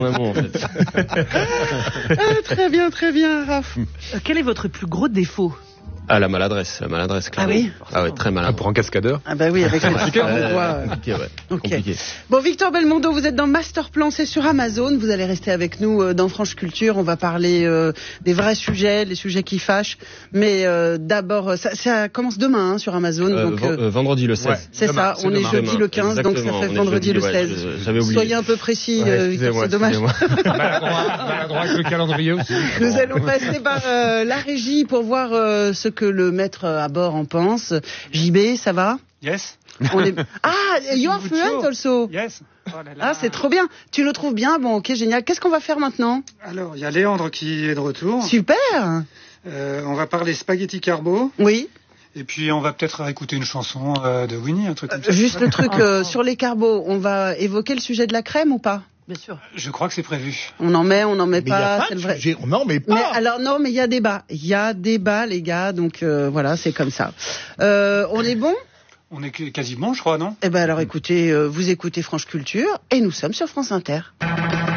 en fait. Très bien, Raph. Quel est votre plus gros défaut ? Ah, la maladresse, clairement. Ah oui ? Ah ouais, très maladroit. Pour un cascadeur. Ah bah oui, avec les trucs qu'on voit. Compliqué, ouais. Ok. Compliqué. Bon, Victor Belmondo, vous êtes dans Masterplan, c'est sur Amazon. Vous allez rester avec nous dans France Culture. On va parler des vrais sujets, les sujets qui fâchent. Mais d'abord, ça commence demain sur Amazon. Donc vendredi le 16. Ouais. c'est Demain, ça, on est jeudi le 15, donc ça fait vendredi le 16. J'avais oublié. Soyez un peu précis, Victor, c'est dommage. Maladroit avec le calendrier aussi. Nous allons passer par la régie pour voir ce que le maître à bord en pense. JB, ça va ? Yes. On est... Ah, you are fluent also. Yes. Oh là là. Ah, c'est trop bien. Tu le trouves bien ? Bon, ok, génial. Qu'est-ce qu'on va faire maintenant ? Alors, il y a Léandre qui est de retour. Super. On va parler spaghetti carbo. Oui. Et puis, on va peut-être écouter une chanson de Winnie, un truc comme ça. Juste le truc sur les carbos. On va évoquer le sujet de la crème ou pas ? Bien sûr. Je crois que c'est prévu. On en met Mais pas, c'est le vrai. Non, mais pas. Mais alors non, mais il y a débat. Il y a débat, les gars. Donc voilà, c'est comme ça. On est bon ? On est quasiment, je crois, non ? Eh ben alors écoutez, vous écoutez France Culture et nous sommes sur France Inter.